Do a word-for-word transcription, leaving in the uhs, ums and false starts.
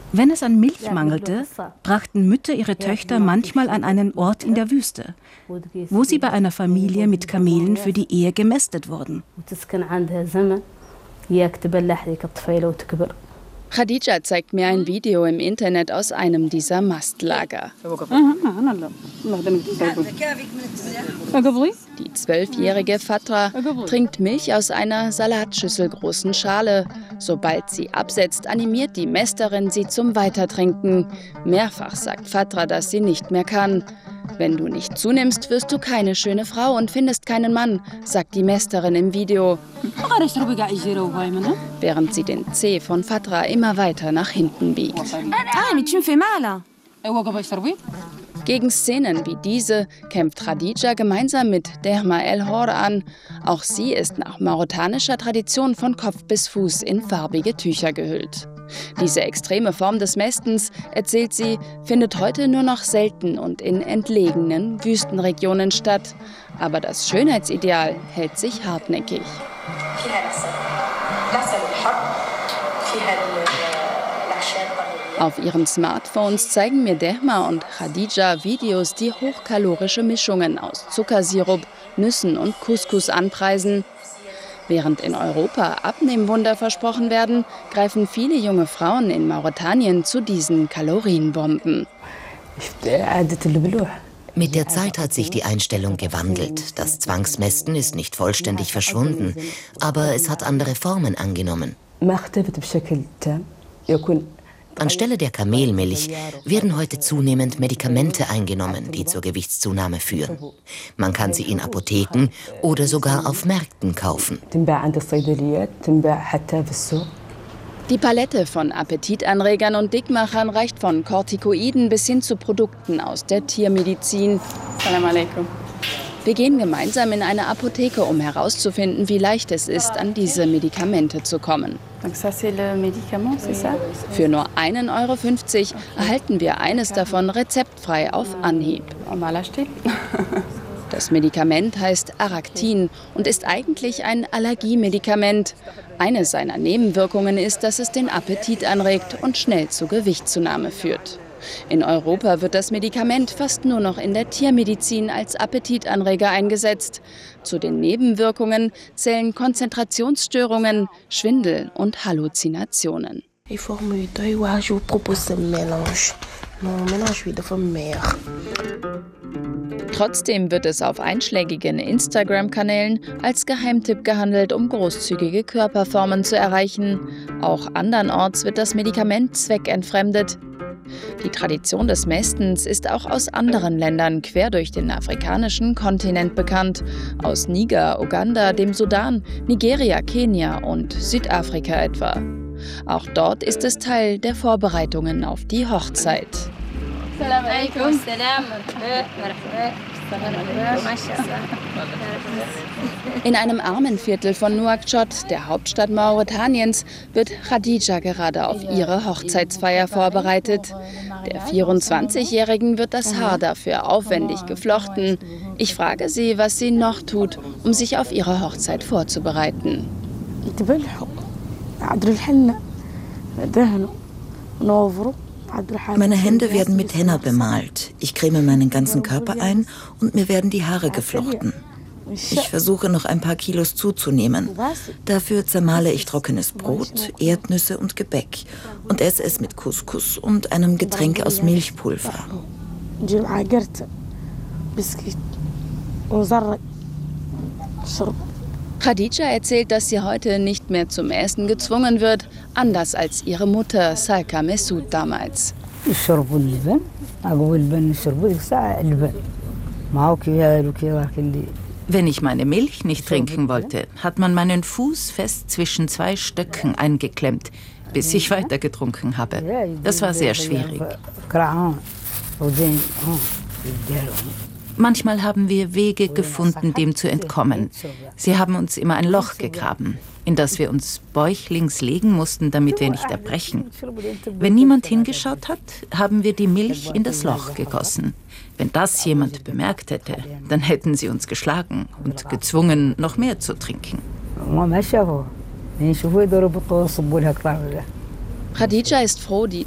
Wenn es an Milch mangelte, brachten Mütter ihre Töchter manchmal an einen Ort in der Wüste, wo sie bei einer Familie mit Kamelen für die Ehe gemästet wurden. Khadija zeigt mir ein Video im Internet aus einem dieser Mastlager. Die zwölfjährige Fatra trinkt Milch aus einer salatschüsselgroßen Schale. Sobald sie absetzt, animiert die Mästerin sie zum Weitertrinken. Mehrfach sagt Fatra, dass sie nicht mehr kann. Wenn du nicht zunimmst, wirst du keine schöne Frau und findest keinen Mann, sagt die Mästerin im Video, während sie den Zeh von Fatra immer weiter nach hinten biegt. Gegen Szenen wie diese kämpft Khadija gemeinsam mit Dehma El Hor an. Auch sie ist nach mauretanischer Tradition von Kopf bis Fuß in farbige Tücher gehüllt. Diese extreme Form des Mästens, erzählt sie, findet heute nur noch selten und in entlegenen Wüstenregionen statt. Aber das Schönheitsideal hält sich hartnäckig. Auf ihren Smartphones zeigen mir Dehma und Khadija Videos, die hochkalorische Mischungen aus Zuckersirup, Nüssen und Couscous anpreisen. Während in Europa Abnehmwunder versprochen werden, greifen viele junge Frauen in Mauretanien zu diesen Kalorienbomben. Mit der Zeit hat sich die Einstellung gewandelt. Das Zwangsmästen ist nicht vollständig verschwunden, aber es hat andere Formen angenommen. Anstelle der Kamelmilch werden heute zunehmend Medikamente eingenommen, die zur Gewichtszunahme führen. Man kann sie in Apotheken oder sogar auf Märkten kaufen. Die Palette von Appetitanregern und Dickmachern reicht von Corticoiden bis hin zu Produkten aus der Tiermedizin. Salam alaikum. Wir gehen gemeinsam in eine Apotheke, um herauszufinden, wie leicht es ist, an diese Medikamente zu kommen. Für nur einen Euro fünfzig erhalten wir eines davon rezeptfrei auf Anhieb. Das Medikament heißt Aractin und ist eigentlich ein Allergiemedikament. Eine seiner Nebenwirkungen ist, dass es den Appetit anregt und schnell zu Gewichtszunahme führt. In Europa wird das Medikament fast nur noch in der Tiermedizin als Appetitanreger eingesetzt. Zu den Nebenwirkungen zählen Konzentrationsstörungen, Schwindel und Halluzinationen. Trotzdem wird es auf einschlägigen Instagram-Kanälen als Geheimtipp gehandelt, um großzügige Körperformen zu erreichen. Auch andernorts wird das Medikament zweckentfremdet. Die Tradition des Mästens ist auch aus anderen Ländern quer durch den afrikanischen Kontinent bekannt. Aus Niger, Uganda, dem Sudan, Nigeria, Kenia und Südafrika etwa. Auch dort ist es Teil der Vorbereitungen auf die Hochzeit. In einem Armenviertel von Nouakchott, der Hauptstadt Mauretaniens, wird Khadija gerade auf ihre Hochzeitsfeier vorbereitet. Der vierundzwanzigjährigen wird das Haar dafür aufwendig geflochten. Ich frage sie, was sie noch tut, um sich auf ihre Hochzeit vorzubereiten. Meine Hände werden mit Henna bemalt. Ich creme meinen ganzen Körper ein und mir werden die Haare geflochten. Ich versuche noch ein paar Kilos zuzunehmen. Dafür zermale ich trockenes Brot, Erdnüsse und Gebäck und esse es mit Couscous und einem Getränk aus Milchpulver. Khadija erzählt, dass sie heute nicht mehr zum Essen gezwungen wird, anders als ihre Mutter Salka Messoud damals. Wenn ich meine Milch nicht trinken wollte, hat man meinen Fuß fest zwischen zwei Stöcken eingeklemmt, bis ich weiter getrunken habe. Das war sehr schwierig. Manchmal haben wir Wege gefunden, dem zu entkommen. Sie haben uns immer ein Loch gegraben, in das wir uns bäuchlings legen mussten, damit wir nicht erbrechen. Wenn niemand hingeschaut hat, haben wir die Milch in das Loch gegossen. Wenn das jemand bemerkt hätte, dann hätten sie uns geschlagen und gezwungen, noch mehr zu trinken. Khadija ist froh, die